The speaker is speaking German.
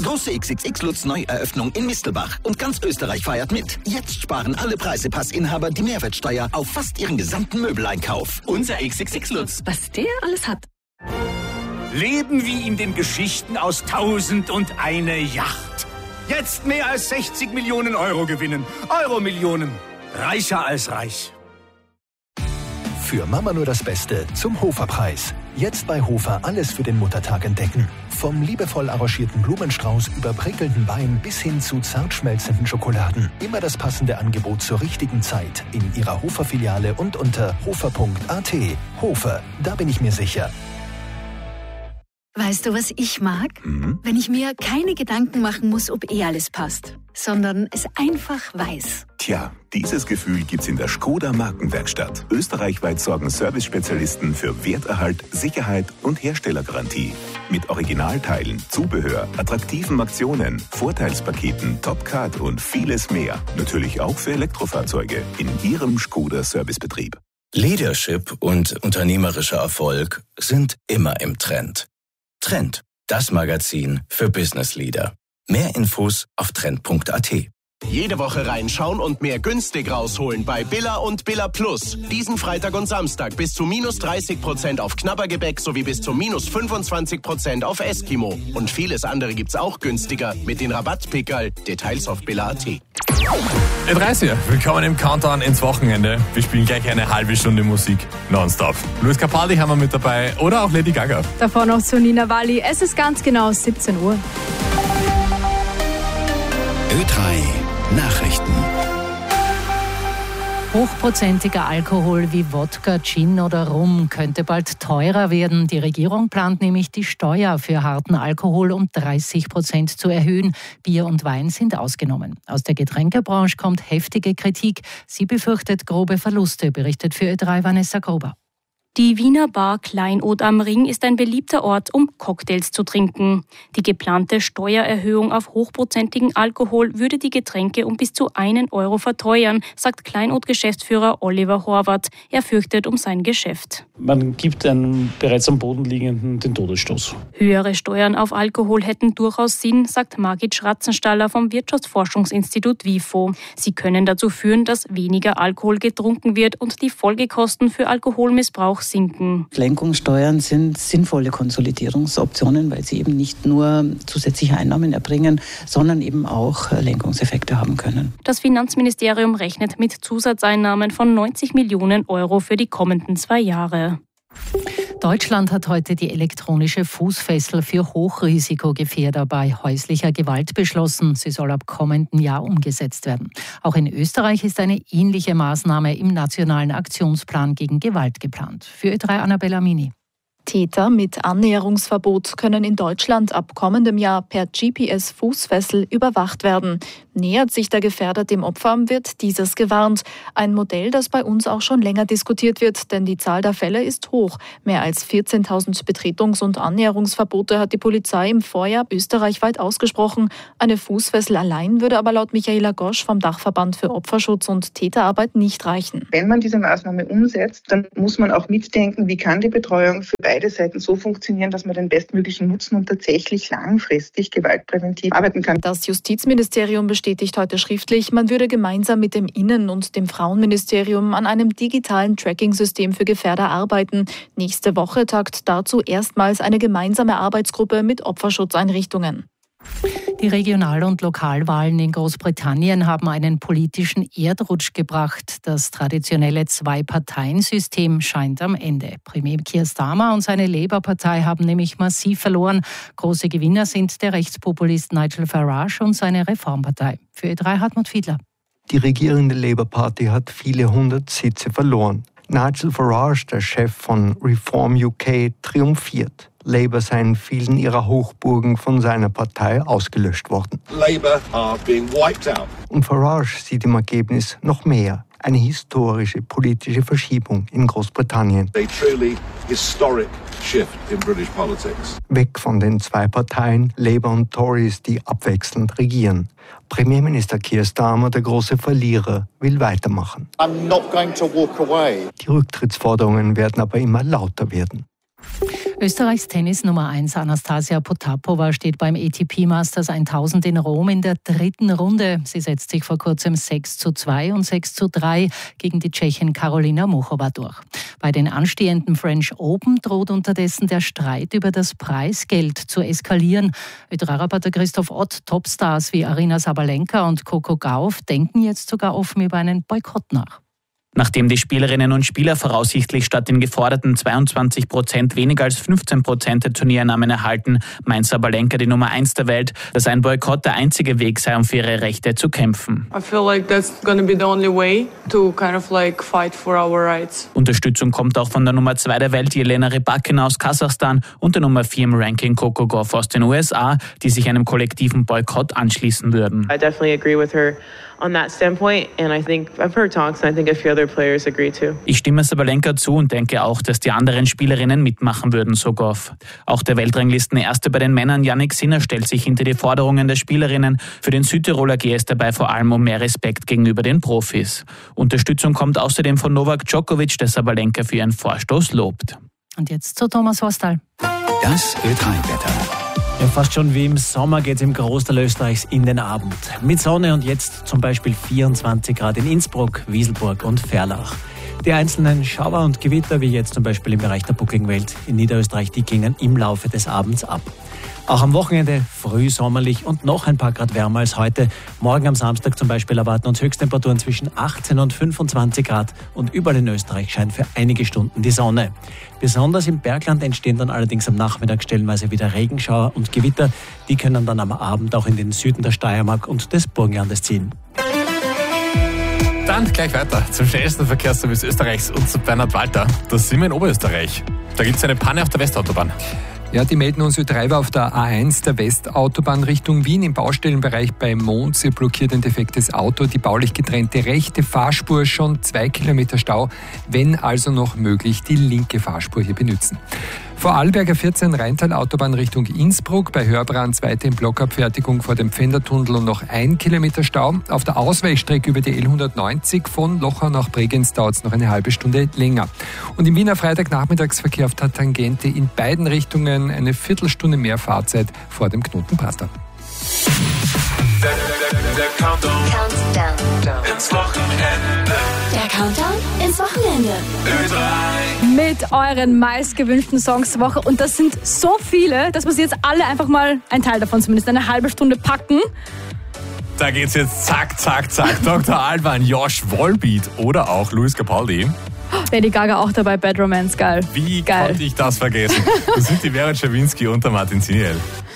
Große XXX-Lutz Neueröffnung in Mistelbach. Und ganz Österreich feiert mit. Jetzt sparen alle Preisepassinhaber die Mehrwertsteuer auf fast ihren gesamten Möbeleinkauf. Unser XXX-Lutz. Was der alles hat. Leben wie in den Geschichten aus 1001 Yacht. Jetzt mehr als 60 Millionen Euro gewinnen. Euro-Millionen. Reicher als reich. Für Mama nur das Beste zum Hofer-Preis. Jetzt bei Hofer alles für den Muttertag entdecken. Vom liebevoll arrangierten Blumenstrauß über prickelnden Wein bis hin zu zart schmelzenden Schokoladen. Immer das passende Angebot zur richtigen Zeit in Ihrer Hofer-Filiale und unter hofer.at. Hofer, da bin ich mir sicher. Weißt du, was ich mag? Wenn ich mir keine Gedanken machen muss, ob alles passt, sondern es einfach weiß. Tja, dieses Gefühl gibt's in der Škoda Markenwerkstatt. Österreichweit sorgen Service-Spezialisten für Werterhalt, Sicherheit und Herstellergarantie. Mit Originalteilen, Zubehör, attraktiven Aktionen, Vorteilspaketen, Top-Card und vieles mehr. Natürlich auch für Elektrofahrzeuge in Ihrem Škoda-Servicebetrieb. Leadership und unternehmerischer Erfolg sind immer im Trend. Trend, das Magazin für Business Leader. Mehr Infos auf trend.at. Jede Woche reinschauen und mehr günstig rausholen bei Billa und Billa Plus. Diesen Freitag und Samstag bis zu minus 30% auf Knabbergebäck sowie bis zu minus 25% auf Eskimo. Und vieles andere gibt's auch günstiger mit den Rabattpickerl. Details auf billa.at. Willkommen im Countdown ins Wochenende. Wir spielen gleich eine halbe Stunde Musik nonstop. Luis Capaldi haben wir mit dabei oder auch Lady Gaga. Davor noch zu Nina Wally. Es ist ganz genau 17 Uhr. Ö3 Nachrichten. Hochprozentiger Alkohol wie Wodka, Gin oder Rum könnte bald teurer werden. Die Regierung plant nämlich, die Steuer für harten Alkohol um 30% zu erhöhen. Bier und Wein sind ausgenommen. Aus der Getränkebranche kommt heftige Kritik. Sie befürchtet grobe Verluste, berichtet für Ö3 Vanessa Gruber. Die Wiener Bar Kleinod am Ring ist ein beliebter Ort, um Cocktails zu trinken. Die geplante Steuererhöhung auf hochprozentigen Alkohol würde die Getränke um bis zu 1 Euro verteuern, sagt Kleinod-Geschäftsführer Oliver Horvath. Er fürchtet um sein Geschäft. Man gibt einem bereits am Boden liegenden den Todesstoß. Höhere Steuern auf Alkohol hätten durchaus Sinn, sagt Margit Schratzenstaller vom Wirtschaftsforschungsinstitut WIFO. Sie können dazu führen, dass weniger Alkohol getrunken wird und die Folgekosten für Alkoholmissbrauch sinken. Lenkungssteuern sind sinnvolle Konsolidierungsoptionen, weil sie eben nicht nur zusätzliche Einnahmen erbringen, sondern eben auch Lenkungseffekte haben können. Das Finanzministerium rechnet mit Zusatzeinnahmen von 90 Millionen Euro für die kommenden 2 Jahre. Deutschland hat heute die elektronische Fußfessel für Hochrisikogefährder bei häuslicher Gewalt beschlossen. Sie soll ab kommenden Jahr umgesetzt werden. Auch in Österreich ist eine ähnliche Maßnahme im Nationalen Aktionsplan gegen Gewalt geplant. Für Ö3 Annabella Mini. Täter mit Annäherungsverbot können in Deutschland ab kommendem Jahr per GPS-Fußfessel überwacht werden. Nähert sich der Gefährder dem Opfer, wird dieses gewarnt. Ein Modell, das bei uns auch schon länger diskutiert wird, denn die Zahl der Fälle ist hoch. Mehr als 14.000 Betretungs- und Annäherungsverbote hat die Polizei im Vorjahr österreichweit ausgesprochen. Eine Fußfessel allein würde aber laut Michaela Gosch vom Dachverband für Opferschutz und Täterarbeit nicht reichen. Wenn man diese Maßnahme umsetzt, dann muss man auch mitdenken, wie kann die Betreuung für beide Seiten so funktionieren, dass man den bestmöglichen Nutzen und tatsächlich langfristig gewaltpräventiv arbeiten kann. Das Justizministerium bestätigt heute schriftlich, man würde gemeinsam mit dem Innen- und dem Frauenministerium an einem digitalen Tracking-System für Gefährder arbeiten. Nächste Woche tagt dazu erstmals eine gemeinsame Arbeitsgruppe mit Opferschutzeinrichtungen. Die Regional- und Lokalwahlen in Großbritannien haben einen politischen Erdrutsch gebracht. Das traditionelle Zwei-Parteien-System scheint am Ende. Premier Keir Starmer und seine Labour-Partei haben nämlich massiv verloren. Große Gewinner sind der Rechtspopulist Nigel Farage und seine Reformpartei. Für Ö3 Hartmut Fiedler. Die regierende Labour Party hat viele hundert Sitze verloren. Nigel Farage, der Chef von Reform UK, triumphiert. Labour seien in vielen ihrer Hochburgen von seiner Partei ausgelöscht worden. Labour are being wiped out. Und Farage sieht im Ergebnis noch mehr. Eine historische politische Verschiebung in Großbritannien. A truly historic shift in British politics. Weg von den zwei Parteien, Labour und Tories, die abwechselnd regieren. Premierminister Keir Starmer, der große Verlierer, will weitermachen. I'm not going to walk away. Die Rücktrittsforderungen werden aber immer lauter werden. Österreichs Tennis Nummer 1 Anastasia Potapova steht beim ATP Masters 1000 in Rom in der 3. Runde. Sie setzt sich vor kurzem 6:2 und 6:3 gegen die Tschechin Karolina Muchova durch. Bei den anstehenden French Open droht unterdessen der Streit über das Preisgeld zu eskalieren. Ödrarapater Christoph Ott, Topstars wie Aryna Sabalenka und Coco Gauff denken jetzt sogar offen über einen Boykott nach. Nachdem die Spielerinnen und Spieler voraussichtlich statt den geforderten 22% weniger als 15% der Turniereinnahmen erhalten, meint Sabalenka, die Nummer 1 der Welt, dass ein Boykott der einzige Weg sei, um für ihre Rechte zu kämpfen. I feel like that's gonna be the only way to kind of like fight for our rights. Unterstützung kommt auch von der Nummer 2 der Welt, Jelena Rybakina aus Kasachstan, und der Nummer 4 im Ranking, Coco Gauff aus den USA, die sich einem kollektiven Boykott anschließen würden. I definitely agree with her on that standpoint, and I think I've heard talks and I think a few other players agree too. Ich stimme Sabalenka zu und denke auch, dass die anderen Spielerinnen mitmachen würden, so Gauff. Auch der Weltranglistenerste bei den Männern, Jannik Sinner, stellt sich hinter die Forderungen der Spielerinnen. Für den Südtiroler gehe es dabei vor allem um mehr Respekt gegenüber den Profis. Unterstützung kommt außerdem von Novak Djokovic, der Sabalenka für ihren Vorstoß lobt. Und jetzt zu Thomas Horstal. Das Ö3-Wetter. Ja, fast schon wie im Sommer geht es im Großteil Österreichs in den Abend. Mit Sonne und jetzt zum Beispiel 24 Grad in Innsbruck, Wieselburg und Ferlach. Die einzelnen Schauer und Gewitter, wie jetzt zum Beispiel im Bereich der Bucklingwelt in Niederösterreich, die klingen im Laufe des Abends ab. Auch am Wochenende früh sommerlich und noch ein paar Grad wärmer als heute. Morgen am Samstag zum Beispiel erwarten uns Höchsttemperaturen zwischen 18 und 25 Grad und überall in Österreich scheint für einige Stunden die Sonne. Besonders im Bergland entstehen dann allerdings am Nachmittag stellenweise wieder Regenschauer und Gewitter. Die können dann am Abend auch in den Süden der Steiermark und des Burgenlandes ziehen. Dann gleich weiter zum schnellsten Verkehrsservice Österreichs und zu Bernhard Walter. Da sind wir in Oberösterreich. Da gibt es eine Panne auf der Westautobahn. Ja, die melden uns Ö3 auf der A1 der Westautobahn Richtung Wien im Baustellenbereich bei Mons. Hier blockiert ein defektes Auto die baulich getrennte rechte Fahrspur, schon 2 Kilometer Stau. Wenn also noch möglich, die linke Fahrspur hier benutzen. Vorarlberger 14 Rheintal-Autobahn Richtung Innsbruck, bei Hörbrand zweite in Blockabfertigung vor dem Pfändertunnel und noch 1 Kilometer Stau. Auf der Ausweichstrecke über die L190 von Lochau nach Bregenz dauert es noch eine halbe Stunde länger. Und im Wiener Freitagnachmittagsverkehr auf der Tangente in beiden Richtungen eine Viertelstunde mehr Fahrzeit vor dem Knotenprater. Der Countdown ins Wochenende. Der Countdown ins Wochenende. Ö3. Mit euren meistgewünschten Songs der Woche. Und das sind so viele, dass wir sie jetzt alle einfach mal, ein Teil davon zumindest, eine halbe Stunde packen. Da geht's jetzt zack, zack, zack. Dr. Alban, Josh Volbeat oder auch Luis Capaldi. Lady Gaga auch dabei, Bad Romance, geil. Wie geil. konnte ich das vergessen? Das sind die Vera Czerwinski und der Martin Ziniel.